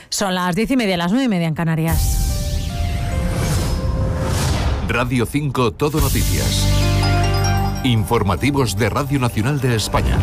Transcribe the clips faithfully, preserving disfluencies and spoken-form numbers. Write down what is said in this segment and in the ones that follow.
Son las diez y media, las nueve y media en Canarias. Radio cinco Todo Noticias. Informativos de Radio Nacional de España.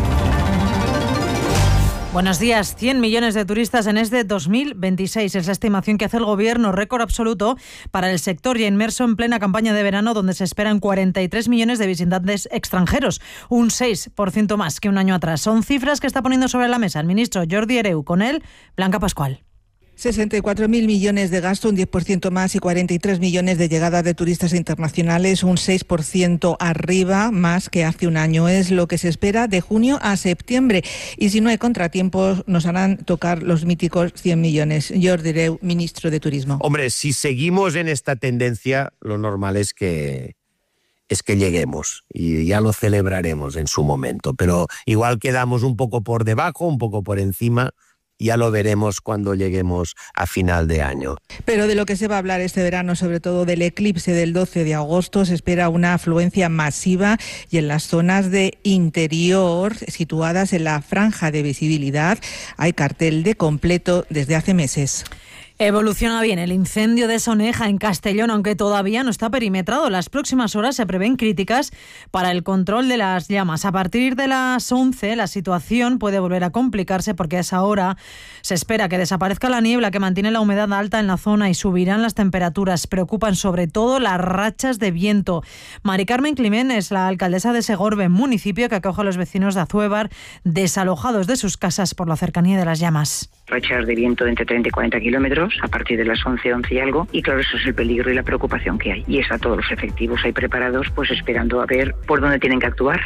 Buenos días. cien millones de turistas en este dos mil veintiséis. Es la estimación que hace el Gobierno, récord absoluto para el sector ya inmerso en plena campaña de verano, donde se esperan cuarenta y tres millones de visitantes extranjeros, un seis por ciento más que un año atrás. Son cifras que está poniendo sobre la mesa el ministro Jordi Hereu. Con él, Blanca Pascual. sesenta y cuatro mil millones de gasto, un diez por ciento más, y cuarenta y tres millones de llegadas de turistas internacionales, un seis por ciento arriba más que hace un año. Es lo que se espera de junio a septiembre. Y si no hay contratiempos, nos harán tocar los míticos cien millones. Jordi Hereu, ministro de Turismo. Hombre, si seguimos en esta tendencia, lo normal es que, es que lleguemos y ya lo celebraremos en su momento. Pero igual quedamos un poco por debajo, un poco por encima. Ya lo veremos cuando lleguemos a final de año. Pero de lo que se va a hablar este verano, sobre todo del eclipse del doce de agosto, se espera una afluencia masiva y en las zonas de interior, situadas en la franja de visibilidad, hay cartel de completo desde hace meses. Evoluciona bien el incendio de Soneja en Castellón, aunque todavía no está perimetrado. Las próximas horas se prevén críticas para el control de las llamas. A partir de las once la situación puede volver a complicarse porque a esa hora se espera que desaparezca la niebla que mantiene la humedad alta en la zona y subirán las temperaturas. Preocupan sobre todo las rachas de viento. Mari Carmen Climent es la alcaldesa de Segorbe, municipio que acoge a los vecinos de Azuévar desalojados de sus casas por la cercanía de las llamas. Rachas de viento de entre treinta y cuarenta kilómetros a partir de las once, once y algo, y claro, eso es el peligro y la preocupación que hay. Y está todos los efectivos ahí preparados, pues esperando a ver por dónde tienen que actuar.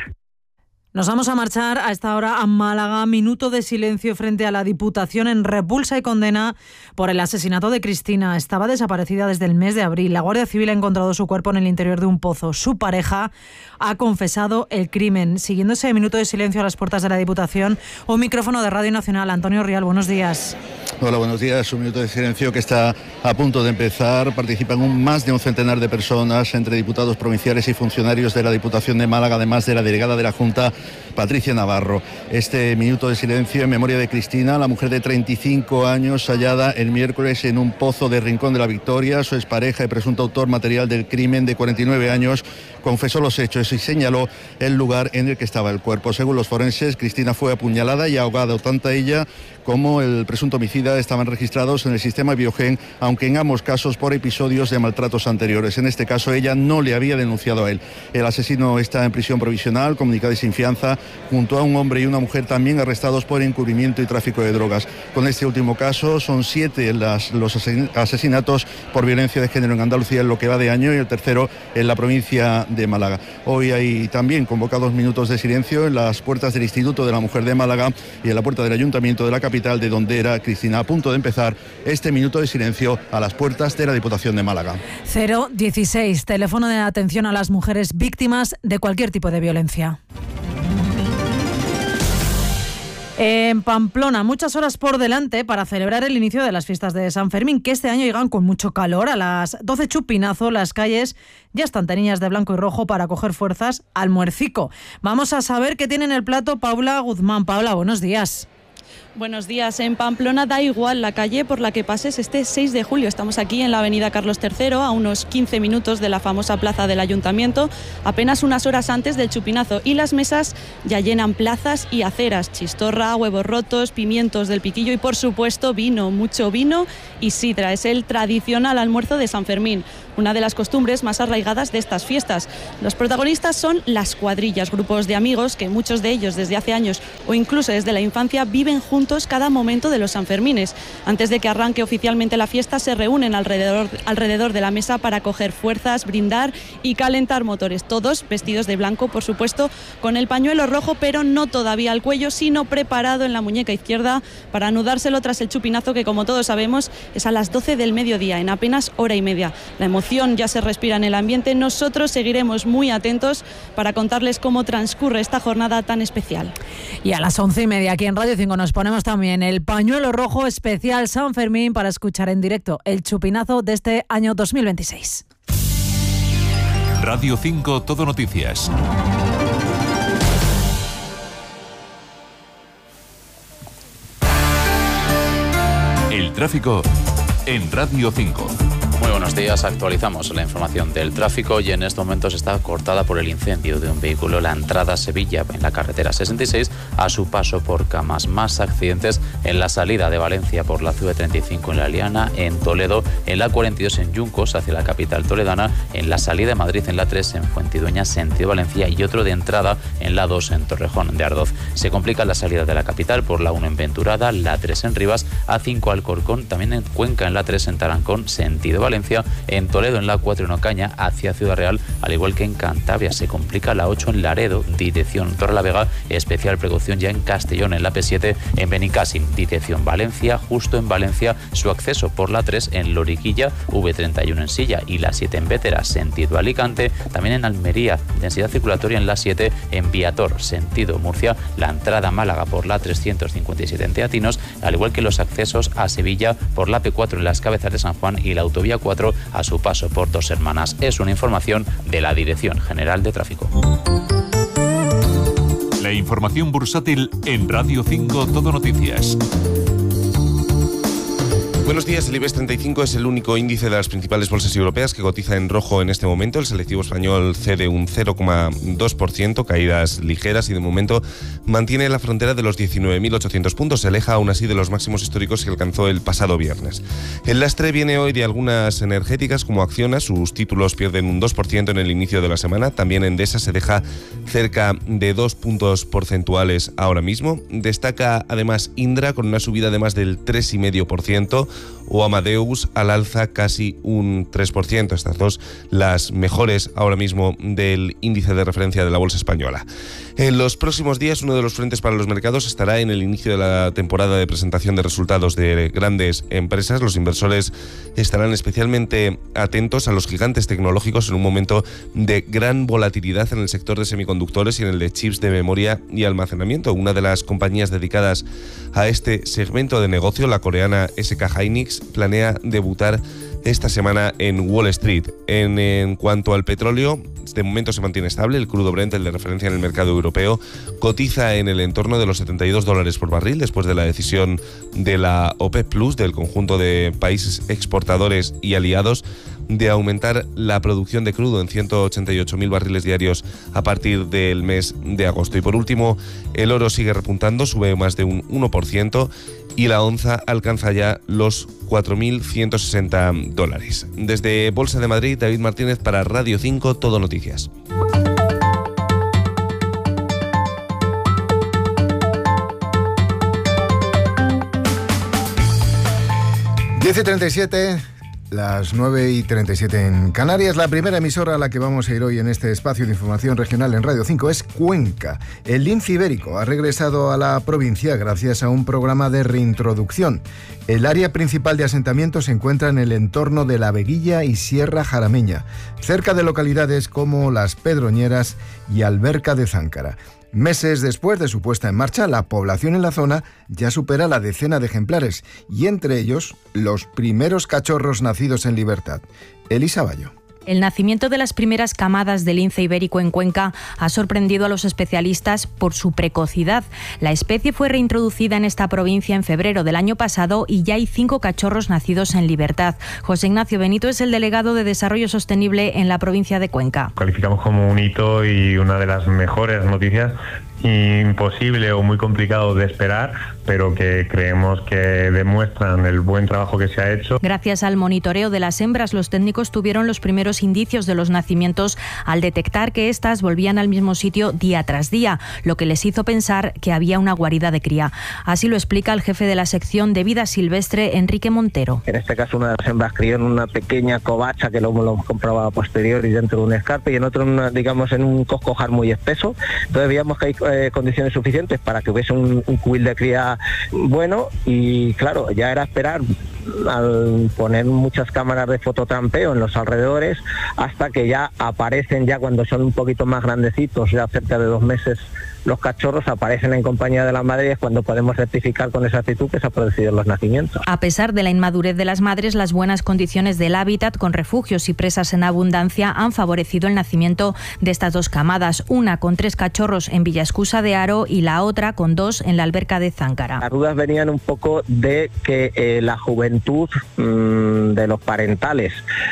Nos vamos a marchar a esta hora a Málaga. Minuto de silencio frente a la Diputación en repulsa y condena por el asesinato de Cristina. Estaba desaparecida desde el mes de abril. La Guardia Civil ha encontrado su cuerpo en el interior de un pozo. Su pareja ha confesado el crimen. Siguiendo ese minuto de silencio a las puertas de la Diputación, un micrófono de Radio Nacional. Antonio Rial, buenos días. Hola, buenos días. Un minuto de silencio que está a punto de empezar. Participan un, más de un centenar de personas, entre diputados provinciales y funcionarios de la Diputación de Málaga, además de la delegada de la Junta, Patricia Navarro. Este minuto de silencio en memoria de Cristina, la mujer de treinta y cinco años hallada el miércoles en un pozo de Rincón de la Victoria. Su expareja y presunto autor material del crimen, de cuarenta y nueve años, confesó los hechos y señaló el lugar en el que estaba el cuerpo. Según los forenses, Cristina fue apuñalada y ahogada. Tanto ella como el presunto homicida estaban registrados en el sistema Biogen, aunque en ambos casos por episodios de maltratos anteriores. En este caso, ella no le había denunciado a él. El asesino está en prisión provisional, comunicado y sin fianza, junto a un hombre y una mujer también arrestados por encubrimiento y tráfico de drogas. Con este último caso, son siete las, los asesinatos por violencia de género en Andalucía en lo que va de año, y el tercero en la provincia de Málaga. Hoy hay también convocados minutos de silencio en las puertas del Instituto de la Mujer de Málaga y en la puerta del Ayuntamiento de la capital, de donde era Cristina. A punto de empezar este minuto de silencio a las puertas de la Diputación de Málaga. cero dieciséis, teléfono de atención a las mujeres víctimas de cualquier tipo de violencia. En Pamplona, muchas horas por delante para celebrar el inicio de las fiestas de San Fermín, que este año llegan con mucho calor. A las doce chupinazo, las calles ya están teñidas de blanco y rojo para coger fuerzas al muercico. Vamos a saber qué tiene en el plato Paula Guzmán. Paula, buenos días. Buenos días. En Pamplona da igual la calle por la que pases este seis de julio. Estamos aquí en la avenida Carlos tercero, a unos quince minutos de la famosa plaza del Ayuntamiento, apenas unas horas antes del chupinazo, y las mesas ya llenan plazas y aceras. Chistorra, huevos rotos, pimientos del piquillo y, por supuesto, vino, mucho vino y sidra. Es el tradicional almuerzo de San Fermín, una de las costumbres más arraigadas de estas fiestas. Los protagonistas son las cuadrillas, grupos de amigos que muchos de ellos desde hace años o incluso desde la infancia viven juntos cada momento de los Sanfermines. Antes de que arranque oficialmente la fiesta, se reúnen alrededor, alrededor de la mesa para coger fuerzas, brindar y calentar motores. Todos vestidos de blanco, por supuesto, con el pañuelo rojo, pero no todavía al cuello, sino preparado en la muñeca izquierda para anudárselo tras el chupinazo, que, como todos sabemos, es a las doce del mediodía, en apenas hora y media. La emoción ya se respira en el ambiente. Nosotros seguiremos muy atentos para contarles cómo transcurre esta jornada tan especial. Y a las once y media aquí en Radio cinco nos ponemos también el pañuelo rojo especial San Fermín para escuchar en directo el chupinazo de este año dos mil veintiséis. Radio cinco Todo Noticias. El tráfico en Radio cinco. Muy buenos días, actualizamos la información del tráfico y en estos momentos está cortada por el incendio de un vehículo la entrada a Sevilla en la carretera sesenta y seis a su paso por Camas. Más accidentes en la salida de Valencia por la C V treinta y cinco en La Liana, en Toledo, en la cuarenta y dos en Yuncos hacia la capital toledana, en la salida de Madrid en la tres en Fuentidueña, sentido Valencia, y otro de entrada en la dos en Torrejón de Ardoz. Se complica la salida de la capital por la uno en Venturada, la tres en Rivas, A cinco Alcorcón, también en Cuenca en la tres en Tarancón, sentido Valencia, en Toledo en la cuatro en Ocaña hacia Ciudad Real, al igual que en Cantabria. Se complica la ocho en Laredo, dirección Torrelavega, especial precaución ya en Castellón en la P siete, en Benicàssim, dirección Valencia, justo en Valencia su acceso por la tres en Loriquilla, V treinta y uno en Silla y la siete en Bétera, sentido Alicante, también en Almería, densidad circulatoria en la siete en Viator, sentido Murcia, la entrada a Málaga por la trescientos cincuenta y siete en Teatinos, al igual que los accesos a Sevilla por la P cuatro en las Cabezas de San Juan y la autovía cuatro a su paso por Dos Hermanas. Es una información de la Dirección General de Tráfico. La información bursátil en Radio cinco Todo Noticias. Buenos días. El IBEX treinta y cinco es el único índice de las principales bolsas europeas que cotiza en rojo en este momento. El selectivo español cede un cero coma dos por ciento, caídas ligeras, y de momento mantiene la frontera de los diecinueve mil ochocientos puntos. Se aleja aún así de los máximos históricos que alcanzó el pasado viernes. El lastre viene hoy de algunas energéticas como Acciona. Sus títulos pierden un dos por ciento en el inicio de la semana. También Endesa se deja cerca de dos puntos porcentuales ahora mismo. Destaca además Indra con una subida de más del tres coma cinco por ciento. O Amadeus al alza casi un tres por ciento. Estas dos las mejores ahora mismo del índice de referencia de la bolsa española. En los próximos días, uno de los frentes para los mercados estará en el inicio de la temporada de presentación de resultados de grandes empresas. Los inversores estarán especialmente atentos a los gigantes tecnológicos en un momento de gran volatilidad en el sector de semiconductores y en el de chips de memoria y almacenamiento. Una de las compañías dedicadas a este segmento de negocio, la coreana S K Hynix, planea debutar esta semana en Wall Street. En, en cuanto al petróleo, de momento se mantiene estable. El crudo Brent, el de referencia en el mercado europeo, cotiza en el entorno de los setenta y dos dólares por barril después de la decisión de la OPEP Plus, del conjunto de países exportadores y aliados, de aumentar la producción de crudo en ciento ochenta y ocho mil barriles diarios a partir del mes de agosto. Y por último, el oro sigue repuntando, sube más de un uno por ciento y la onza alcanza ya los cuatro mil ciento sesenta dólares. Desde Bolsa de Madrid, David Martínez para Radio cinco Todo Noticias. diez y treinta y siete, las nueve y treinta y siete en Canarias. La primera emisora a la que vamos a ir hoy en este espacio de información regional en Radio cinco es Cuenca. El lince ibérico ha regresado a la provincia gracias a un programa de reintroducción. El área principal de asentamiento se encuentra en el entorno de La Veguilla y Sierra Jarameña, cerca de localidades como Las Pedroñeras y Alberca de Záncara. Meses después de su puesta en marcha, la población en la zona ya supera la decena de ejemplares, y entre ellos los primeros cachorros nacidos en libertad. Elisa Bayo. El nacimiento de las primeras camadas de lince ibérico en Cuenca ha sorprendido a los especialistas por su precocidad. La especie fue reintroducida en esta provincia en febrero del año pasado y ya hay cinco cachorros nacidos en libertad. José Ignacio Benito es el delegado de Desarrollo Sostenible en la provincia de Cuenca. Calificamos como un hito y una de las mejores noticias, imposible o muy complicado de esperar, pero que creemos que demuestran el buen trabajo que se ha hecho. Gracias al monitoreo de las hembras, los técnicos tuvieron los primeros indicios de los nacimientos al detectar que éstas volvían al mismo sitio día tras día, lo que les hizo pensar que había una guarida de cría. Así lo explica el jefe de la sección de vida silvestre, Enrique Montero. En este caso, una de las hembras crió en una pequeña covacha que luego lo hemos comprobado a posteriori dentro de un escarpe, y en otro, una, digamos, en un coscojar muy espeso. Entonces veíamos que hay eh, condiciones suficientes para que hubiese un, un cubil de cría bueno, y claro, ya era esperar, al poner muchas cámaras de fototrampeo en los alrededores, hasta que ya aparecen, ya cuando son un poquito más grandecitos, ya cerca de dos meses los cachorros aparecen en compañía de la madre y es cuando podemos certificar con exactitud que se han producido los nacimientos. A pesar de la inmadurez de las madres, las buenas condiciones del hábitat con refugios y presas en abundancia han favorecido el nacimiento de estas dos camadas, una con tres cachorros en Villaescusa de Haro y la otra con dos en la alberca de Záncara. Las dudas venían un poco de que eh, la juventud mmm, de los parentales,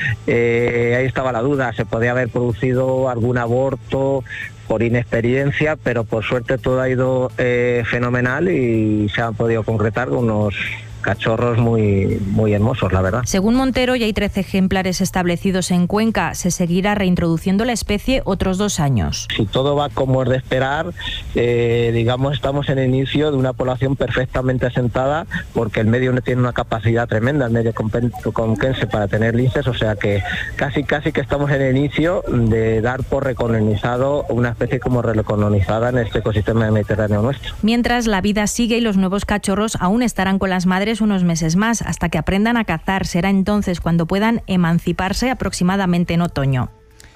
eh, ahí estaba la duda, se podía haber producido algún aborto por inexperiencia, pero por suerte todo ha ido eh, fenomenal y se han podido concretar unos cachorros muy, muy hermosos, la verdad. Según Montero, ya hay trece ejemplares establecidos en Cuenca. Se seguirá reintroduciendo la especie otros dos años. Si todo va como es de esperar, eh, digamos, estamos en el inicio de una población perfectamente asentada, porque el medio no tiene una capacidad tremenda, el medio conquense, para tener linces, o sea que casi casi que estamos en el inicio de dar por recolonizado una especie como recolonizada en este ecosistema mediterráneo nuestro. Mientras, la vida sigue y los nuevos cachorros aún estarán con las madres unos meses más, hasta que aprendan a cazar. Será entonces cuando puedan emanciparse, aproximadamente en otoño.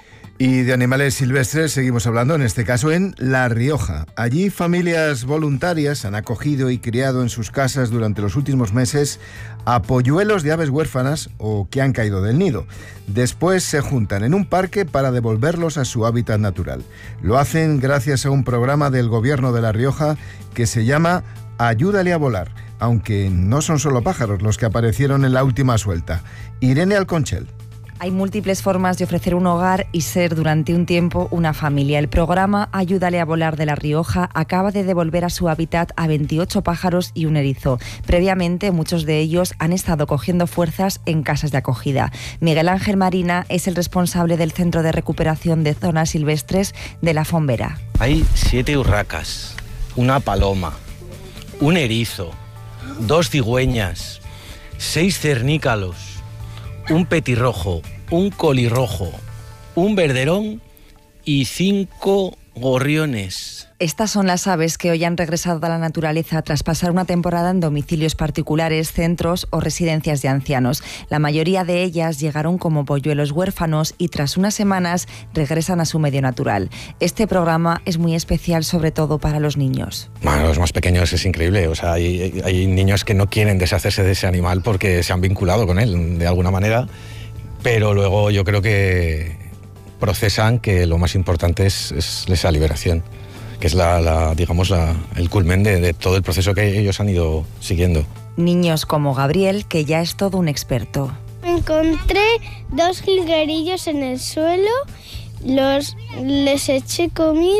Y de animales silvestres seguimos hablando, en este caso en La Rioja. Allí familias voluntarias han acogido y criado en sus casas durante los últimos meses a polluelos de aves huérfanas o que han caído del nido. Después se juntan en un parque para devolverlos a su hábitat natural. Lo hacen gracias a un programa del Gobierno de La Rioja que se llama Ayúdale a volar, aunque no son solo pájaros los que aparecieron en la última suelta. Irene Alconchel. Hay múltiples formas de ofrecer un hogar y ser durante un tiempo una familia. El programa Ayúdale a volar de La Rioja acaba de devolver a su hábitat a veintiocho pájaros y un erizo. Previamente, muchos de ellos han estado cogiendo fuerzas en casas de acogida. Miguel Ángel Marina es el responsable del Centro de Recuperación de Zonas Silvestres de La Fombera. Hay siete urracas, una paloma, un erizo, dos cigüeñas, seis cernícalos, un petirrojo, un colirrojo, un verderón y cinco gorriones. Estas son las aves que hoy han regresado a la naturaleza tras pasar una temporada en domicilios particulares, centros o residencias de ancianos. La mayoría de ellas llegaron como polluelos huérfanos y tras unas semanas regresan a su medio natural. Este programa es muy especial, sobre todo para los niños. Bueno, los más pequeños es increíble. O sea, hay, hay niños que no quieren deshacerse de ese animal porque se han vinculado con él de alguna manera, pero luego yo creo que procesan que lo más importante es, es esa liberación, que es la, la digamos la, el culmen de, de todo el proceso que ellos han ido siguiendo. Niños como Gabriel, que ya es todo un experto. Encontré dos jilguerillos en el suelo, los, les eché comida,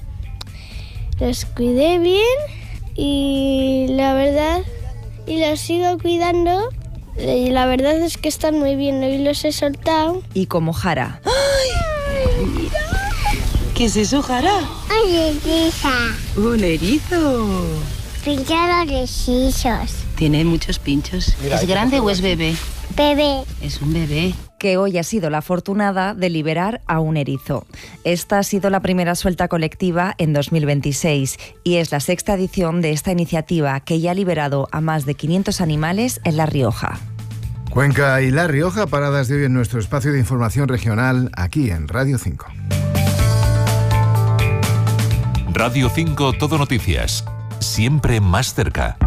los cuidé bien y la verdad, y los sigo cuidando. Y la verdad es que están muy bien, hoy los he soltado. Y como Jara. ¡Ay! ¡Mira! ¿Qué es eso, Jara? Un erizo. Un erizo. Pincha los erizos. Tiene muchos pinchos. Mira, ¿es grande o es bebé? Bebé. Es un bebé. Que hoy ha sido la afortunada de liberar a un erizo. Esta ha sido la primera suelta colectiva en dos mil veintiséis y es la sexta edición de esta iniciativa que ya ha liberado a más de quinientos animales en La Rioja. Cuenca y La Rioja, paradas de hoy en nuestro espacio de información regional aquí en Radio cinco. Radio cinco Todo Noticias, siempre más cerca.